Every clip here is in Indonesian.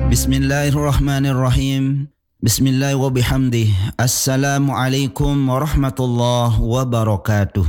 Bismillahirrahmanirrahim. Bismillah wa bihamdih. Assalamualaikum warahmatullahi wabarakatuh.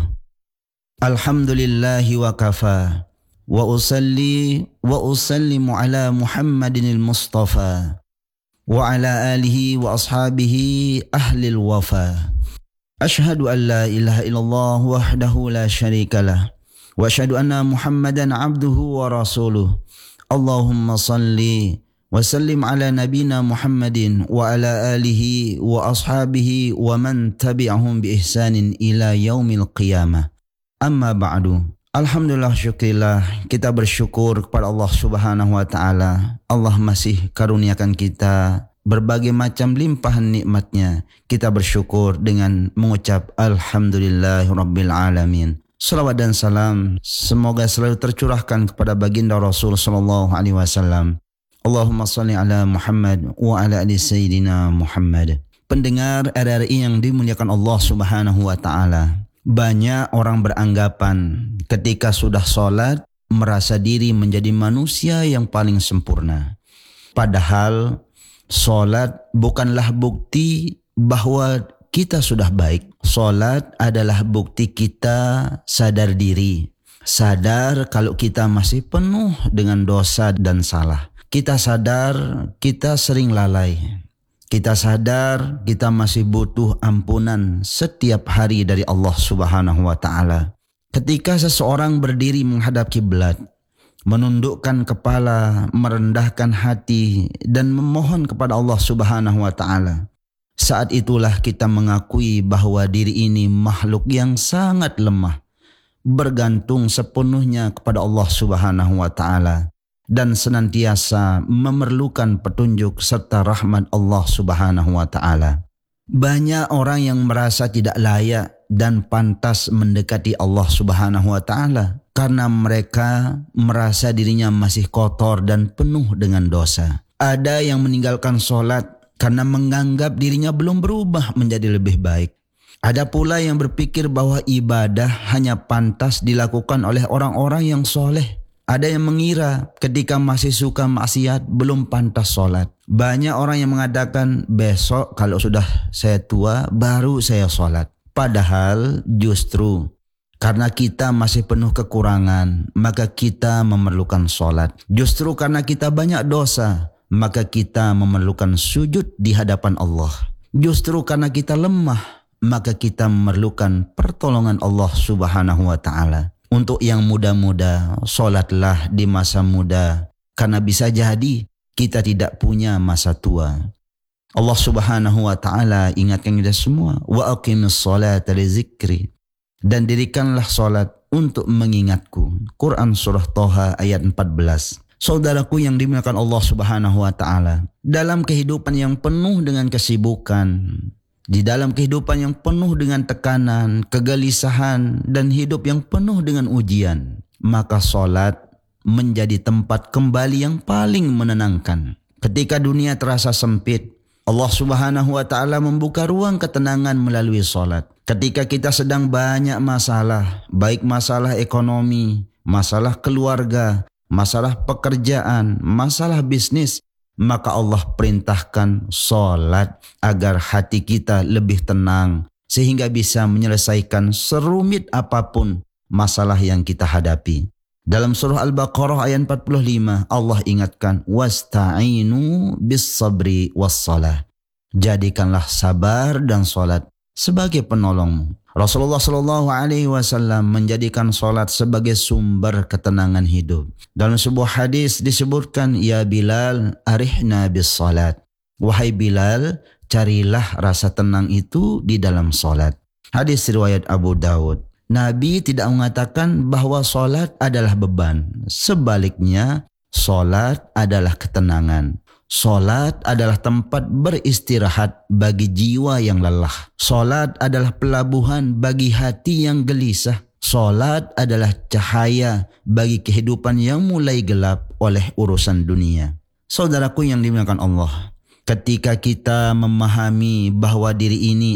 Alhamdulillahi wa kafa. Wa usalli wa usallimu ala Muhammadinil Mustafa. Wa ala alihi wa ashabihi ahlil wafa. Ashhadu an la ilaha illallah wahdahu la syarikalah. Wa ashhadu anna Muhammadan abduhu wa rasuluh. Allahumma salli wa sallim ala nabina Muhammadin wa ala alihi wa ashabihi wa man tabi'ahum bi ihsanin ila yaumil qiyamah. Amma ba'du. Alhamdulillah, syukurillah, kita bersyukur kepada Allah Subhanahu wa taala. Allah masih karuniakan kita berbagai macam limpahan nikmatnya. Kita bersyukur dengan mengucap alhamdulillahirabbil alamin. Salawat dan salam semoga selalu tercurahkan kepada baginda Rasul sallallahu alaihi wasallam. Allahumma salli ala Muhammad wa ala ali Sayyidina Muhammad. Pendengar RRI yang dimuliakan Allah Subhanahu wa ta'ala. Banyak orang beranggapan ketika sudah sholat merasa diri menjadi manusia yang paling sempurna. Padahal sholat bukanlah bukti bahwa kita sudah baik. Sholat adalah bukti kita sadar diri. Sadar kalau kita masih penuh dengan dosa dan salah. Kita sadar kita sering lalai. Kita sadar kita masih butuh ampunan setiap hari dari Allah Subhanahu wa taala. Ketika seseorang berdiri menghadap kiblat, menundukkan kepala, merendahkan hati dan memohon kepada Allah Subhanahu wa taala, saat itulah kita mengakui bahwa diri ini makhluk yang sangat lemah, bergantung sepenuhnya kepada Allah Subhanahu wa taala, dan senantiasa memerlukan petunjuk serta rahmat Allah Subhanahu wa taala. Banyak orang yang merasa tidak layak dan pantas mendekati Allah Subhanahu wa taala karena mereka merasa dirinya masih kotor dan penuh dengan dosa. Ada yang meninggalkan sholat karena menganggap dirinya belum berubah menjadi lebih baik. Ada pula yang berpikir bahwa ibadah hanya pantas dilakukan oleh orang-orang yang soleh. Ada yang mengira ketika masih suka maksiat belum pantas sholat. Banyak orang yang mengatakan besok kalau sudah saya tua baru saya sholat. Padahal justru karena kita masih penuh kekurangan maka kita memerlukan sholat. Justru karena kita banyak dosa maka kita memerlukan sujud di hadapan Allah. Justru karena kita lemah maka kita memerlukan pertolongan Allah Subhanahu wa ta'ala. Untuk yang muda-muda, sholatlah di masa muda, karena bisa jadi kita tidak punya masa tua. Allah Subhanahu wa ta'ala ingatkan kita semua, wa aqimus sholata li zikri, dan dirikanlah sholat untuk mengingatku. Quran surah Toha ayat 14. Saudaraku yang dimuliakan Allah Subhanahu wa ta'ala, dalam kehidupan yang penuh dengan kesibukan, di dalam kehidupan yang penuh dengan tekanan, kegelisahan, dan hidup yang penuh dengan ujian, maka sholat menjadi tempat kembali yang paling menenangkan. Ketika dunia terasa sempit, Allah Subhanahu wa ta'ala membuka ruang ketenangan melalui sholat. Ketika kita sedang banyak masalah, baik masalah ekonomi, masalah keluarga, masalah pekerjaan, masalah bisnis, maka Allah perintahkan sholat agar hati kita lebih tenang sehingga bisa menyelesaikan serumit apapun masalah yang kita hadapi. Dalam surah Al-Baqarah ayat 45 Allah ingatkan wasta'inu bis sabri was salah. Jadikanlah sabar dan sholat sebagai penolongmu. Rasulullah Shallallahu Alaihi Wasallam menjadikan sholat sebagai sumber ketenangan hidup. Dalam sebuah hadis disebutkan, ya Bilal, arihna bis sholat. Wahai Bilal, carilah rasa tenang itu di dalam sholat. Hadis riwayat Abu Daud. Nabi tidak mengatakan bahwa sholat adalah beban. Sebaliknya, sholat adalah ketenangan. Sholat adalah tempat beristirahat bagi jiwa yang lelah. Sholat adalah pelabuhan bagi hati yang gelisah. Sholat adalah cahaya bagi kehidupan yang mulai gelap oleh urusan dunia. Saudaraku yang dimuliakan Allah, ketika kita memahami bahwa diri ini